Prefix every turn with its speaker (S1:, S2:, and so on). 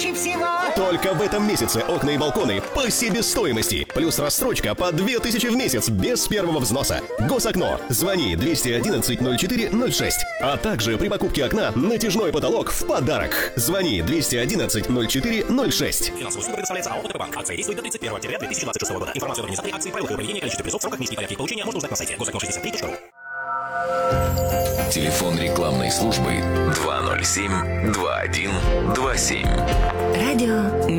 S1: и всего.
S2: Только в этом месяце окна и балконы по себестоимости. Плюс рассрочка по 2000 в месяц без первого взноса. Госокно. Звони 211-04-06. А также при покупке окна натяжной потолок в подарок. Звони 211-04-06.
S3: Финансовая услуга предоставляется АО «ОТП Банк». Акция действует до 31 октября 2026 года. Информацию об организаторе акции, правилах и проведении, количестве призов, сроках, месте и порядке их получения можно узнать на сайте gosokno63.ru.
S4: Телефон рекламной службы 207-2127.
S5: Радио